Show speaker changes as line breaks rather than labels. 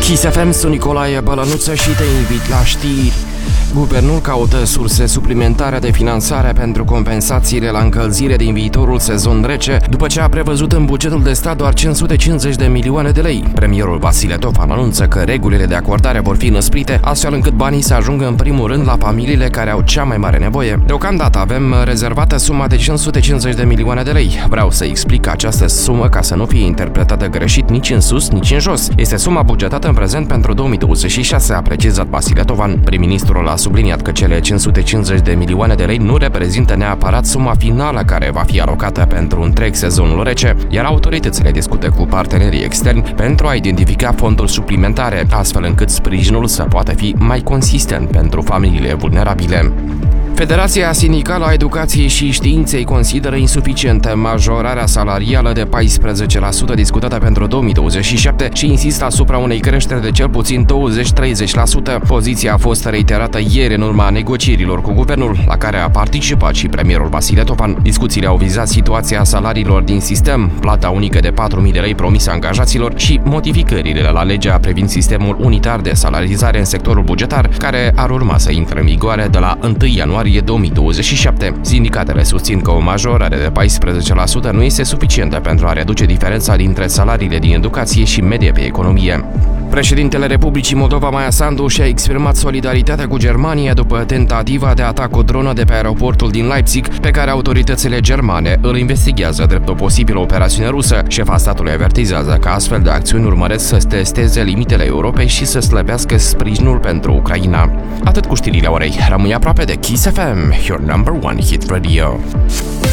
Kiss FM, sunt Nicolae Bălănuță și te invit la știri. Guvernul caută surse suplimentare de finanțare pentru compensațiile la încălzire din viitorul sezon rece, după ce a prevăzut în bugetul de stat doar 550 de milioane de lei. Premierul Vasile Tofan anunță că regulile de acordare vor fi năsprite, astfel încât banii să ajungă în primul rând la familiile care au cea mai mare nevoie. Deocamdată avem rezervată suma de 550 de milioane de lei. Vreau să explic această sumă ca să nu fie interpretată greșit nici în sus, nici în jos. Este suma bugetată în prezent pentru 2026, a precizat Vasile Tofan. Prim-ministrul a subliniat că cele 550 de milioane de lei nu reprezintă neapărat suma finală care va fi alocată pentru întreg sezonul rece, iar autoritățile discută cu partenerii externi pentru a identifica fonduri suplimentare, astfel încât sprijinul să poată fi mai consistent pentru familiile vulnerabile. Federația Sindicală a Educației și Științei consideră insuficientă majorarea salarială de 14% discutată pentru 2027 și insistă asupra unei creșteri de cel puțin 20-30%. Poziția a fost reiterată ieri în urma negocierilor cu guvernul, la care a participat și premierul Vasile Tofan. Discuțiile au vizat situația salariilor din sistem, plata unică de 4.000 de lei promisă angajaților și modificările la legea privind sistemul unitar de salarizare în sectorul bugetar, care ar urma să intre în vigoare de la 1 ianuarie 2027. Sindicatele susțin că o majorare de 14% nu este suficientă pentru a reduce diferența dintre salariile din educație și medie pe economie. Președintele Republicii Moldova, Maia Sandu, și-a exprimat solidaritatea cu Germania după tentativa de atac cu dronă de pe aeroportul din Leipzig, pe care autoritățile germane îl investigează drept o posibilă operațiune rusă. Șefa statului avertizează că astfel de acțiuni urmăresc să testeze limitele Europei și să slăbească sprijinul pentru Ucraina. Atât cu știrile orei. Rămâi aproape de Kiss FM, your number one hit radio.